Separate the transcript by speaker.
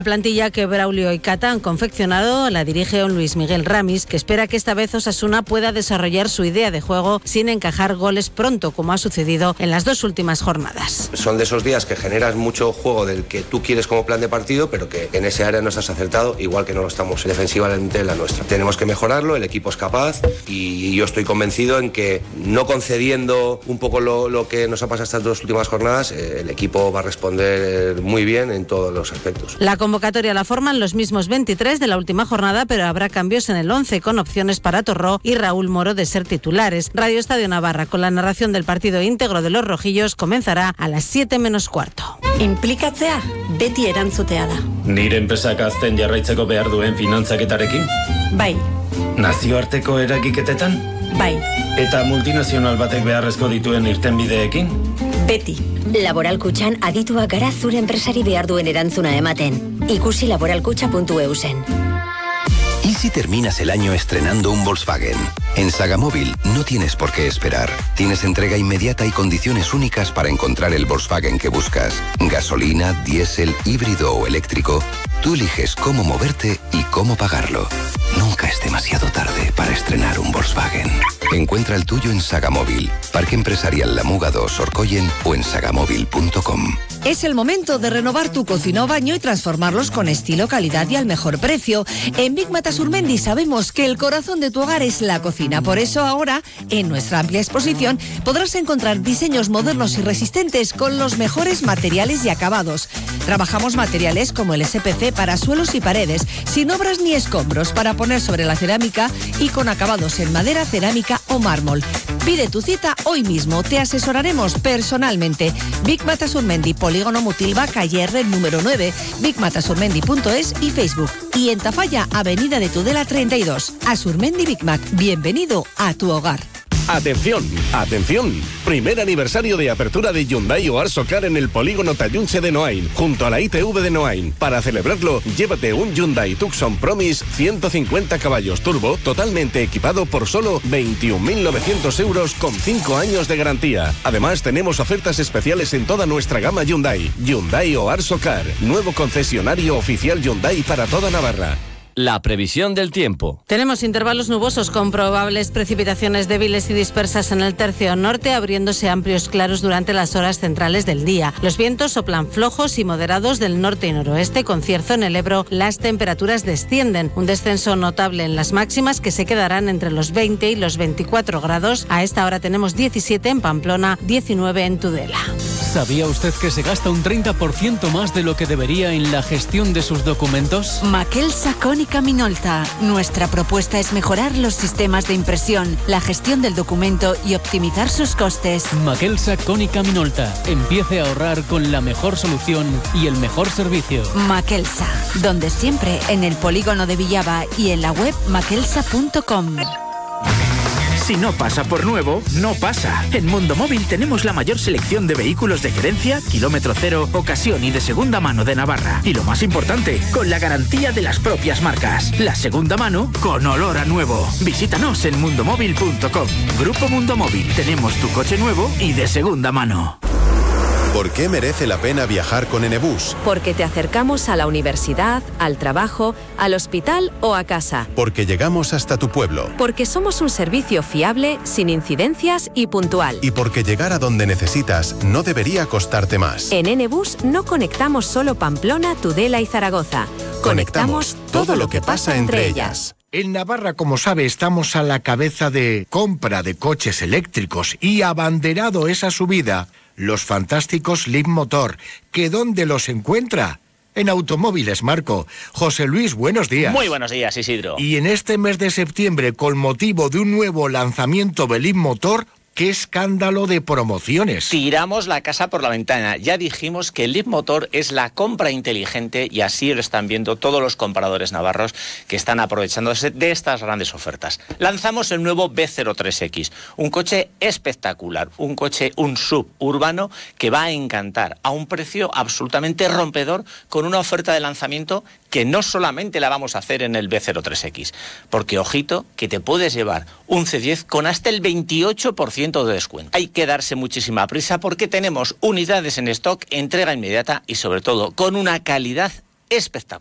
Speaker 1: La plantilla que Braulio y Cata han confeccionado la dirige don Luis Miguel Ramis, que espera que esta vez Osasuna pueda desarrollar su idea de juego sin encajar goles pronto, como ha sucedido en las 2 últimas jornadas.
Speaker 2: Son de esos días que generas mucho juego del que tú quieres como plan de partido, pero que en ese área no estás acertado, igual que no lo estamos defensivamente en la nuestra. Tenemos que mejorarlo, el equipo es capaz y yo estoy convencido en que no concediendo un poco lo que nos ha pasado estas 2 últimas jornadas, el equipo va a responder muy bien en todos los aspectos.
Speaker 1: La convocatoria la forman los mismos 23 de la última jornada, pero habrá cambios en el 11 con opciones para Torró y Raúl Moro de ser titulares. Radio Estadio Navarra, con la narración del partido íntegro de los rojillos, comenzará a las 7 menos cuarto.
Speaker 3: Inplikatzea, beti erantzutea da.
Speaker 4: Nire enpresak azten jarraitzeko behar duen finantzaketarekin?
Speaker 3: Bai.
Speaker 4: Nazioarteko eragiketetan?
Speaker 3: Bai.
Speaker 4: Eta multinazional batek beharrezko dituen irtenbideekin?
Speaker 3: Beti.
Speaker 5: Laboral Kutxan adituak gara zure enpresari behar duen erantzuna ematen. Ikusi laboralkutxa.eusen.
Speaker 6: ¿Y si terminas el año estrenando un Volkswagen? En Sagamóvil no tienes por qué esperar. Tienes entrega inmediata y condiciones únicas para encontrar el Volkswagen que buscas. Gasolina, diésel, híbrido o eléctrico. Tú eliges cómo moverte y cómo pagarlo. Nunca es demasiado tarde para estrenar un Volkswagen. Encuentra el tuyo en Sagamóvil, Parque Empresarial La Muga 2, Orcoyen o en sagamóvil.com.
Speaker 7: Es el momento de renovar tu cocina o baño y transformarlos con estilo, calidad y al mejor precio. En Big Mata Surmendi sabemos que el corazón de tu hogar es la cocina. Por eso ahora, en nuestra amplia exposición, podrás encontrar diseños modernos y resistentes con los mejores materiales y acabados. Trabajamos materiales como el SPC para suelos y paredes, sin obras ni escombros, para poner sobre la cerámica y con acabados en madera, cerámica o mármol. Pide tu cita hoy mismo, te asesoraremos personalmente. Big Mata Surmendi, Polígono Mutilva, calle R número 9, bigmatasurmendi.es y Facebook. Y en Tafalla, Avenida de Tudela 32. Asurmendi Big Mac, bienvenido a tu hogar.
Speaker 8: ¡Atención! ¡Atención! Primer aniversario de apertura de Hyundai o Arsocar en el polígono Tallunche de Noain, junto a la ITV de Noain. Para celebrarlo, llévate un Hyundai Tucson Promise 150 caballos turbo, totalmente equipado por solo 21.900 euros con 5 años de garantía. Además, tenemos ofertas especiales en toda nuestra gama Hyundai. Hyundai o Arsocar, nuevo concesionario oficial Hyundai para toda Navarra.
Speaker 9: La previsión del tiempo.
Speaker 1: Tenemos intervalos nubosos con probables precipitaciones débiles y dispersas en el tercio norte, abriéndose amplios claros durante las horas centrales del día. Los vientos soplan flojos y moderados del norte y noroeste, con cierzo en el Ebro. Las temperaturas descienden, un descenso notable en las máximas que se quedarán entre los 20 y los 24 grados. A esta hora tenemos 17 en Pamplona, 19 en Tudela.
Speaker 10: ¿Sabía usted que se gasta un 30% más de lo que debería en la gestión de sus documentos?
Speaker 11: Maquelsa Cónica Minolta. Nuestra propuesta es mejorar los sistemas de impresión, la gestión del documento y optimizar sus costes.
Speaker 10: Maquelsa Cónica Minolta. Empiece a ahorrar con la mejor solución y el mejor servicio.
Speaker 11: Maquelsa, donde siempre, en el polígono de Villaba y en la web maquelsa.com.
Speaker 12: Si no pasa por nuevo, no pasa. En Mundo Móvil tenemos la mayor selección de vehículos de gerencia, kilómetro cero, ocasión y de segunda mano de Navarra. Y lo más importante, con la garantía de las propias marcas. La segunda mano con olor a nuevo. Visítanos en mundomóvil.com. Grupo Mundo Móvil. Tenemos tu coche nuevo y de segunda mano.
Speaker 13: ¿Por qué merece la pena viajar con Enebus?
Speaker 14: Porque te acercamos a la universidad, al trabajo, al hospital o a casa.
Speaker 13: Porque llegamos hasta tu pueblo.
Speaker 14: Porque somos un servicio fiable, sin incidencias y puntual.
Speaker 13: Y porque llegar a donde necesitas no debería costarte más.
Speaker 14: En Enebus no conectamos solo Pamplona, Tudela y Zaragoza. Conectamos todo lo que pasa entre ellas.
Speaker 15: En Navarra, como sabe, estamos a la cabeza de compra de coches eléctricos y abanderado esa subida, los fantásticos Leapmotor, que ¿dónde los encuentra? En Automóviles Marco. José Luis, buenos días.
Speaker 16: Muy buenos días, Isidro.
Speaker 15: Y en este mes de septiembre, con motivo de un nuevo lanzamiento de Leapmotor, ¡qué escándalo de promociones!
Speaker 16: Tiramos la casa por la ventana. Ya dijimos que el Leapmotor es la compra inteligente y así lo están viendo todos los compradores navarros que están aprovechándose de estas grandes ofertas. Lanzamos el nuevo B03X, un coche espectacular, un sub urbano que va a encantar a un precio absolutamente rompedor, con una oferta de lanzamiento que no solamente la vamos a hacer en el B03X, porque ojito que te puedes llevar un C10 con hasta el 28% de descuento. Hay que darse muchísima prisa porque tenemos unidades en stock, entrega inmediata y sobre todo con una calidad espectacular.